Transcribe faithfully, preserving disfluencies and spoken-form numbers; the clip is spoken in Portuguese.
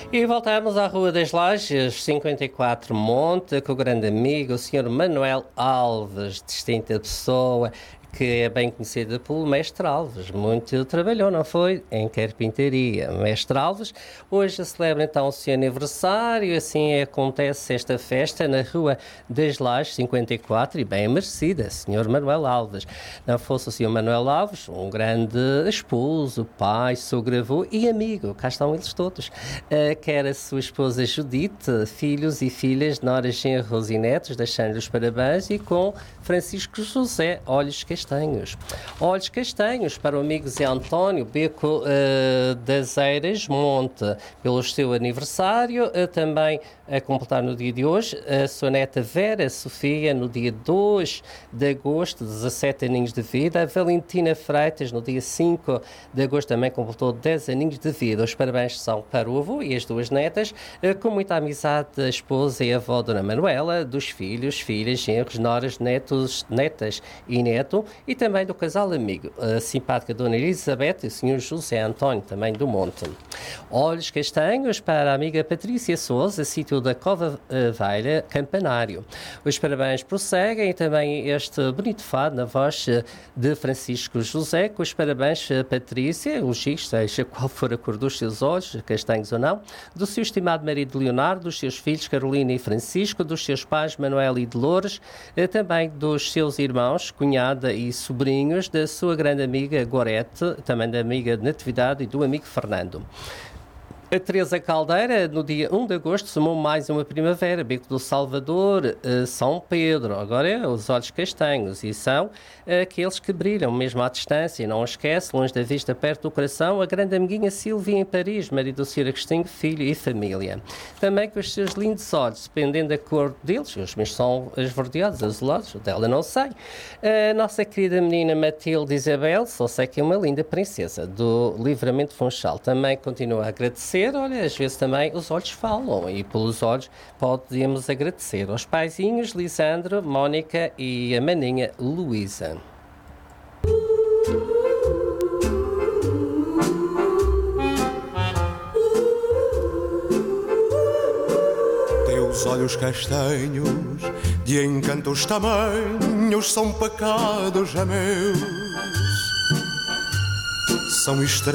E voltamos à Rua das Lajes, cinquenta e quatro Monte, com o grande amigo, o senhor Manuel Alves, distinta pessoa, que é bem conhecida pelo Mestre Alves. Muito trabalhou, não foi? Em carpintaria. Mestre Alves hoje celebra então o seu aniversário, e assim acontece esta festa na Rua das Lajes, cinquenta e quatro, e bem merecida, senhor Manuel Alves. Não fosse o senhor Manuel Alves, um grande esposo, pai, sogro, avô e amigo, cá estão eles todos. Uh, quer a sua esposa Judite, filhos e filhas, noras, genros e netos, deixando-lhe os parabéns, e com Francisco José, olhos castanhos. Olhos castanhos para o amigo Zé António Beco uh, das Eiras Monte, pelo seu aniversário, uh, também a completar no dia de hoje, a sua neta Vera Sofia, no dia dois de agosto, dezassete aninhos de vida, a Valentina Freitas, no dia cinco de agosto, também completou dez aninhos de vida. Os parabéns são para o avô e as duas netas, uh, com muita amizade da esposa e avó Dona Manuela, dos filhos, filhas, genros, noras, netos, netas e neto, e também do casal amigo, a simpática Dona Elizabeth e o senhor José António, também do Monte. Olhos castanhos para a amiga Patrícia Sousa, sítio da Cova Velha, Campanário. Os parabéns prosseguem, e também este bonito fado na voz de Francisco José, com os parabéns a Patrícia, o X, seja qual for a cor dos seus olhos, castanhos ou não, do seu estimado marido Leonardo, dos seus filhos Carolina e Francisco, dos seus pais Manuel e Dolores, também dos seus irmãos, cunhada e sobrinhos, da sua grande amiga Gorete, também da amiga Natividade e do amigo Fernando. A Teresa Caldeira, no dia um de agosto, somou mais uma primavera, Beco do Salvador, uh, São Pedro. Agora é os olhos castanhos, e são uh, aqueles que brilham mesmo à distância. Não esquece, longe da vista, perto do coração, a grande amiguinha Silvia em Paris, marido do senhor Agostinho, filho e família. Também com os seus lindos olhos, dependendo da cor deles, os meus são esverdeados, azulados, o dela não sei. A nossa querida menina Matilde Isabel, só sei que é uma linda princesa do Livramento Funchal. Também continua a agradecer. Olha, às vezes também os olhos falam, e pelos olhos podemos agradecer aos paizinhos Lisandro, Mónica e a maninha Luísa. Teus olhos castanhos, de encantos tamanhos, são pecados a meus, são estrelas